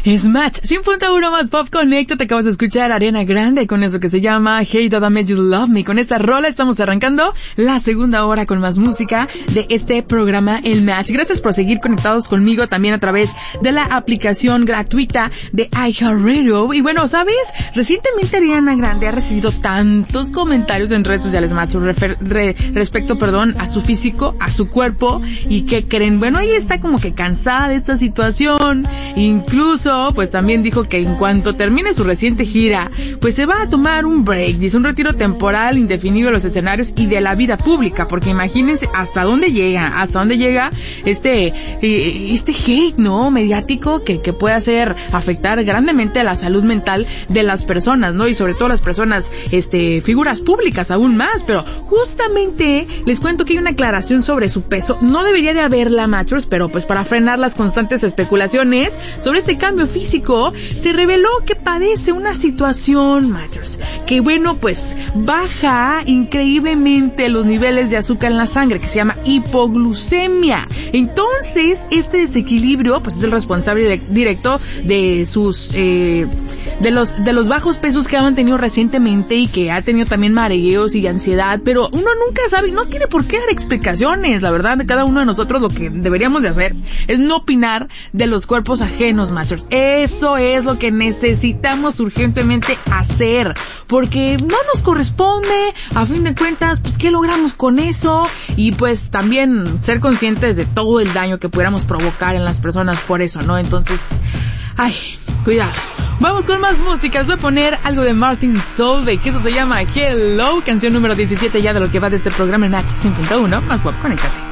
Es Match 100.1 más Pop Connecto. Te acabas de escuchar Ariana Grande con eso que se llama Hey Dada Made You Love Me. Con esta rola estamos arrancando la segunda hora con más música de este programa El Match. Gracias por seguir conectados conmigo también a través de la aplicación gratuita de iHeartRadio. Y bueno, ¿sabes? Recientemente Ariana Grande ha recibido tantos comentarios en redes sociales, macho, respecto a su físico, a su cuerpo. ¿Y qué creen? Bueno, ella está como que cansada de esta situación. Incluso pues también dijo que en cuanto termine su reciente gira, pues se va a tomar un break, dice, un retiro temporal indefinido de los escenarios y de la vida pública, porque imagínense hasta dónde llega este hate, ¿no? Mediático que puede afectar grandemente a la salud mental de las personas, ¿no? Y sobre todo las personas, figuras públicas aún más, pero justamente les cuento que hay una aclaración sobre su peso. No debería de haberla, machos, pero pues para frenar las constantes especulaciones sobre este cambio físico, se reveló que padece una situación, machos, que bueno, pues baja increíblemente los niveles de azúcar en la sangre, que se llama hipoglucemia. Entonces, este desequilibrio, pues es el responsable directo de sus, de los bajos pesos que han tenido recientemente y que ha tenido también mareos y ansiedad, pero uno nunca sabe, no tiene por qué dar explicaciones, la verdad, de cada uno de nosotros. Lo que deberíamos de hacer es no opinar de los cuerpos ajenos, machos. Eso es lo que necesitamos urgentemente hacer, porque no nos corresponde, a fin de cuentas, pues ¿qué logramos con eso? Y pues también ser conscientes de todo el daño que pudiéramos provocar en las personas por eso, ¿no? Entonces, cuidado. Vamos con más música. Les voy a poner algo de Martin Solveig, que eso se llama Hello, canción número 17 ya de lo que va de este programa en H 100.1 más Pop. Conéctate.